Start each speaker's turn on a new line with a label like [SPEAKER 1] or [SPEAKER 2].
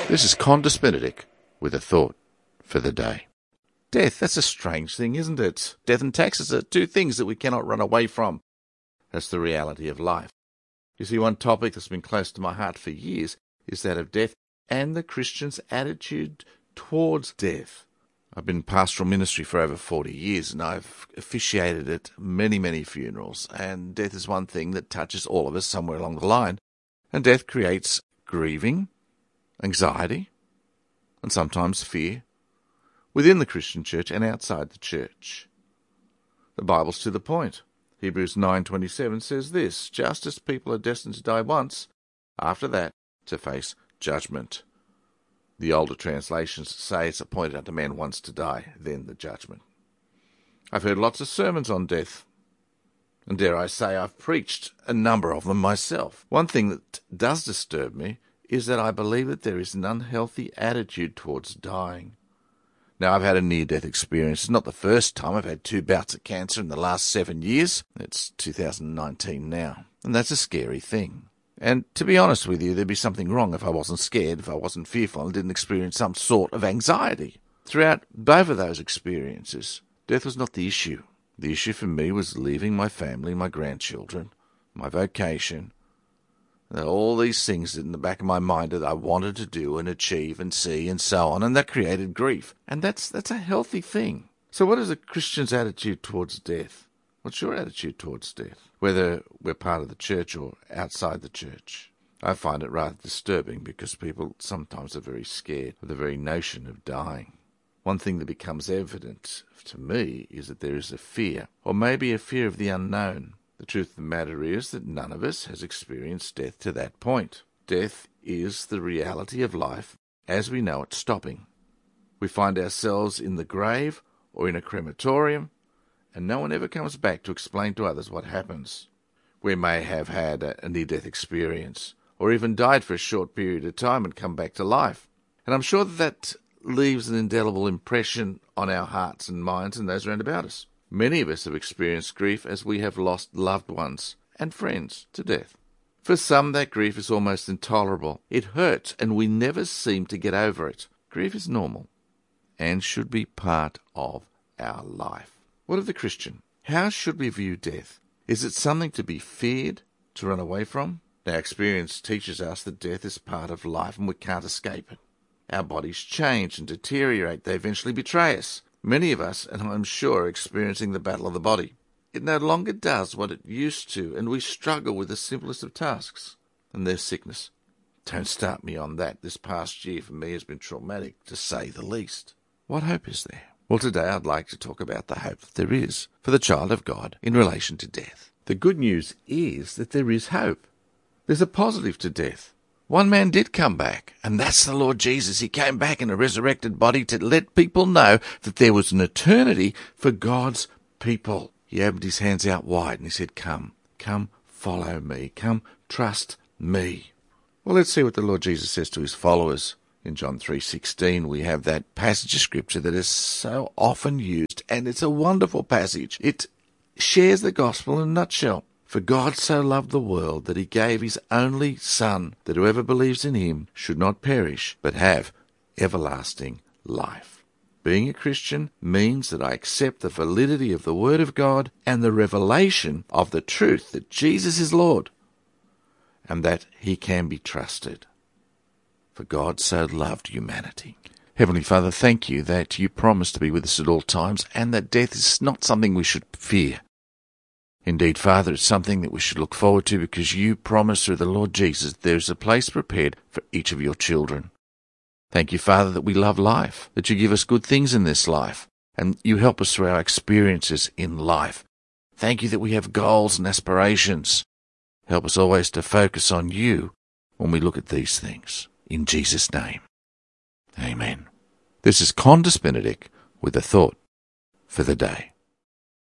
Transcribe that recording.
[SPEAKER 1] This is Condis Benedict with a thought for the day. Death, that's a strange thing, isn't it? Death and taxes are two things that we cannot run away from. That's the reality of life. You see, one topic that's been close to my heart for years is that of death and the Christian's attitude towards death. I've been in pastoral ministry for over 40 years and I've officiated at many funerals, and death is one thing that touches all of us somewhere along the line. And death creates grieving, anxiety, and sometimes fear within the Christian church and outside the church. The Bible's to the point. Hebrews 9:27 says this: just as people are destined to die once, after that to face judgment. The older translations say it's appointed unto man once to die, then the judgment. I've heard lots of sermons on death, and dare I say I've preached a number of them myself. One thing that does disturb me is that I believe that there is an unhealthy attitude towards dying. Now, I've had a near-death experience. It's not the first time. I've had 2 bouts of cancer in the last 7 years. It's 2019 now, and that's a scary thing. And to be honest with you, there'd be something wrong if I wasn't scared, if I wasn't fearful and didn't experience some sort of anxiety. Throughout both of those experiences, death was not the issue. The issue for me was leaving my family, my grandchildren, my vocation, all these things in the back of my mind that I wanted to do and achieve and see and so on, and that created grief. And that's a healthy thing. So what is a Christian's attitude towards death? What's your attitude towards death, whether we're part of the church or outside the church? I find it rather disturbing because people sometimes are very scared of the very notion of dying. One thing that becomes evident to me is that there is a fear, or maybe a fear of the unknown. The truth of the matter is that none of us has experienced death to that point. Death is the reality of life as we know it stopping. We find ourselves in the grave or in a crematorium, and no one ever comes back to explain to others what happens. We may have had a near-death experience, or even died for a short period of time and come back to life. And I'm sure that leaves an indelible impression on our hearts and minds and those around about us. Many of us have experienced grief as we have lost loved ones and friends to death. For some, that grief is almost intolerable. It hurts, and we never seem to get over it. Grief is normal and should be part of our life. What of the Christian? How should we view death? Is it something to be feared, to run away from? Our experience teaches us that death is part of life and we can't escape it. Our bodies change and deteriorate. They eventually betray us. Many of us, and I'm sure, are experiencing the battle of the body. It no longer does what it used to, and we struggle with the simplest of tasks, and there's sickness. Don't start me on that. This past year for me has been traumatic, to say the least. What hope is there? Well, today I'd like to talk about the hope that there is for the child of God in relation to death. The good news is that there is hope. There's a positive to death. One man did come back, and that's the Lord Jesus. He came back in a resurrected body to let people know that there was an eternity for God's people. He opened his hands out wide and he said, come, follow me, come, trust me. Well, let's see what the Lord Jesus says to his followers. In John 3:16, we have that passage of Scripture that is so often used, and it's a wonderful passage. It shares the gospel in a nutshell. For God so loved the world that he gave his only Son, that whoever believes in him should not perish, but have everlasting life. Being a Christian means that I accept the validity of the Word of God and the revelation of the truth that Jesus is Lord, and that he can be trusted. For God so loved humanity. Heavenly Father, thank you that you promise to be with us at all times, and that death is not something we should fear. Indeed, Father, it's something that we should look forward to, because you promise through the Lord Jesus there is a place prepared for each of your children. Thank you, Father, that we love life, that you give us good things in this life, and you help us through our experiences in life. Thank you that we have goals and aspirations. Help us always to focus on you when we look at these things. In Jesus' name, amen. This is Condis Benedict with a thought for the day.